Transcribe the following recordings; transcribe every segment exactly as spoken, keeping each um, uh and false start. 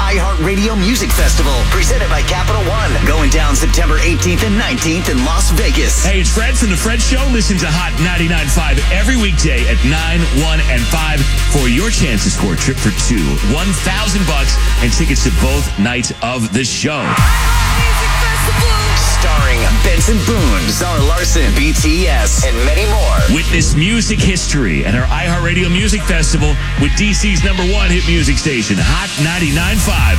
iHeartRadio Music Festival, presented by Capital One, going down September eighteenth and nineteenth in Las Vegas. Hey, it's Fred from The Fred Show. Listen to Hot ninety-nine point five every weekday at nine, one, and five for your chance to score a trip for two, one thousand bucks, and tickets to both nights of the show. Starring Benson Boone, Zara Larson, B T S, and many more. Witness music history at our iHeartRadio Music Festival with D C's number one hit music station, Hot ninety-nine point five.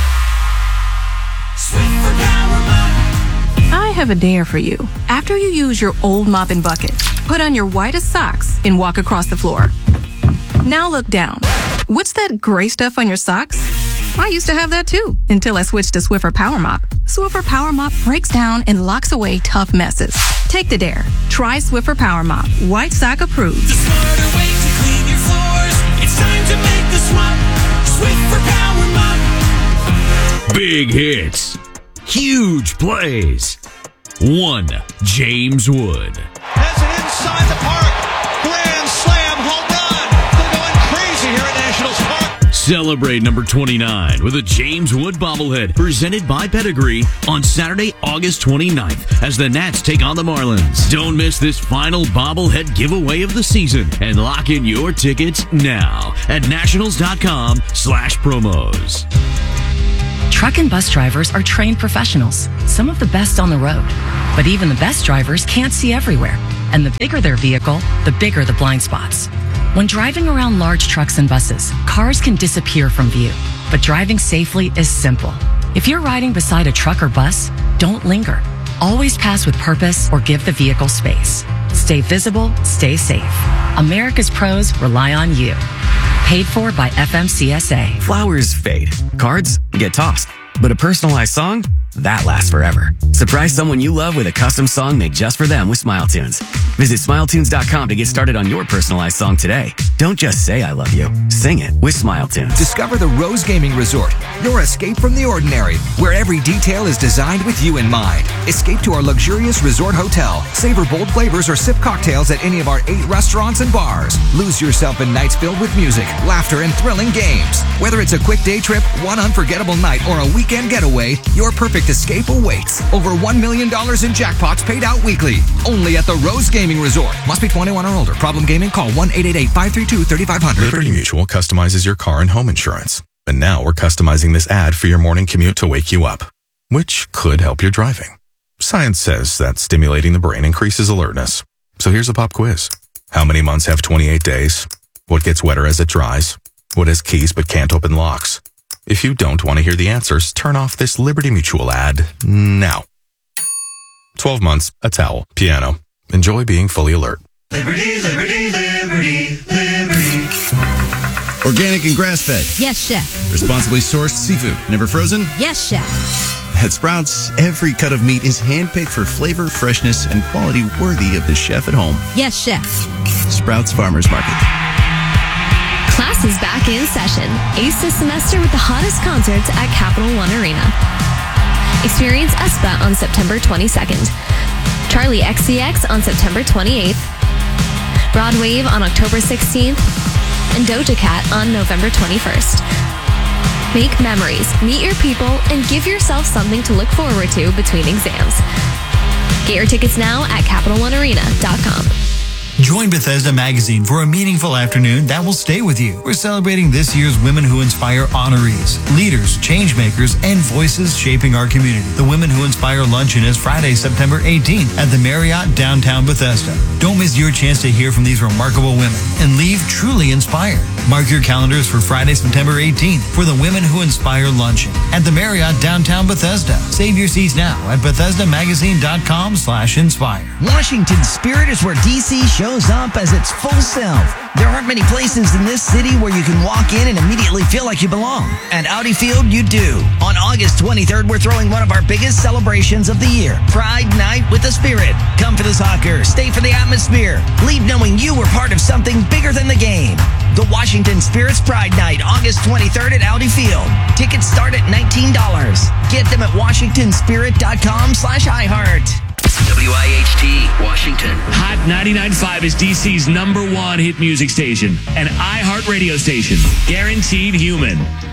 I have a dare for you. After you use your old mop and bucket, put on your whitest socks and walk across the floor. Now look down. What's that gray stuff on your socks? I used to have that too, until I switched to Swiffer Power Mop. Swiffer Power Mop breaks down and locks away tough messes. Take the dare. Try Swiffer Power Mop. White sock approved. The smarter way to clean your floors. It's time to make the swap. Swiffer Power Mop. Big hits. Huge plays. One James Wood. Has it inside the park. Grand slam home run. They're going crazy here at Nationals Park. Celebrate number twenty-nine with a James Wood bobblehead presented by Pedigree on Saturday, August twenty-ninth as the Nats take on the Marlins. Don't miss this final bobblehead giveaway of the season and lock in your tickets now at nationals.com slash promos. Truck and bus drivers are trained professionals, some of the best on the road. But even the best drivers can't see everywhere. And the bigger their vehicle, the bigger the blind spots. When driving around large trucks and buses, cars can disappear from view. But driving safely is simple. If you're riding beside a truck or bus, don't linger. Always pass with purpose or give the vehicle space. Stay visible, stay safe. America's pros rely on you. Paid for by F M C S A. Flowers fade. Cards get tossed. But a personalized song? That lasts forever. Surprise someone you love with a custom song made just for them with Smile Tunes. Visit smile tunes dot com to get started on your personalized song today. Don't just say I love you. Sing it with Smile Tunes. Discover the Rose Gaming Resort, your escape from the ordinary, where every detail is designed with you in mind. Escape to our luxurious resort hotel. Savor bold flavors or sip cocktails at any of our eight restaurants and bars. Lose yourself in nights filled with music, laughter, and thrilling games. Whether it's a quick day trip, one unforgettable night, or a weekend getaway, your perfect escape awaits. Over one million dollars in jackpots paid out weekly. Only at the Rose Gaming Resort. Must be twenty-one or older. Problem gaming? Call one eight eight eight, five three two, three five zero zero. Liberty Mutual customizes your car and home insurance. And now we're customizing this ad for your morning commute to wake you up, which could help your driving. Science says that stimulating the brain increases alertness. So here's a pop quiz. How many months have twenty-eight days? What gets wetter as it dries? What has keys but can't open locks? If you don't want to hear the answers, turn off this Liberty Mutual ad now. twelve months, a towel, piano. Enjoy being fully alert. Liberty, liberty, liberty, liberty. Organic and grass-fed. Yes, chef. Responsibly sourced seafood. Never frozen? Yes, chef. At Sprouts, every cut of meat is handpicked for flavor, freshness, and quality worthy of the chef at home. Yes, chef. Sprouts Farmers Market. Class is back in session. Ace this semester with the hottest concerts at Capital One Arena. Experience aespa on September twenty-second. Charlie X C X on September twenty-eighth. Rod Wave on October sixteenth. And Doja Cat on November twenty-first. Make memories, meet your people, and give yourself something to look forward to between exams. Get your tickets now at capital one arena dot com. Join Bethesda Magazine for a meaningful afternoon that will stay with you. We're celebrating this year's Women Who Inspire honorees, leaders, changemakers, and voices shaping our community. The Women Who Inspire Luncheon is Friday, September eighteenth at the Marriott downtown Bethesda. Don't miss your chance to hear from these remarkable women and leave truly inspired. Mark your calendars for Friday, September eighteenth for the Women Who Inspire Luncheon at the Marriott downtown Bethesda. Save your seats now at bethesda magazine dot com slash inspire. Washington Spirit is where D C shows up as its full self. There aren't many places in this city where you can walk in and immediately feel like you belong. At Audi Field, you do. On August twenty-third, we're throwing one of our biggest celebrations of the year, Pride Night with the Spirit. Come for the soccer, stay for the atmosphere. Leave knowing you were part of something bigger than the game. The Washington Spirit's Pride Night, August twenty-third at Audi Field. Tickets start at nineteen dollars. Get them at washington spirit dot com slash iHeart. W I H T, Washington. Hot ninety-nine point five is D C's number one hit music station. An iHeart radio station. Guaranteed human.